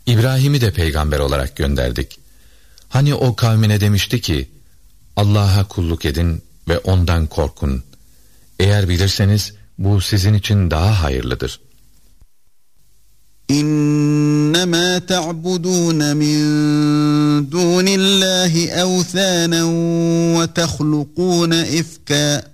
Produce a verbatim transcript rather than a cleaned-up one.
İbrahim'i de peygamber olarak gönderdik. Hani o kavmine demişti ki, Allah'a kulluk edin ve ondan korkun. Eğer bilirseniz bu sizin için daha hayırlıdır. İnnemâ te'abudûne min dûnillâhi evthânen ve tehlukûne ifkâ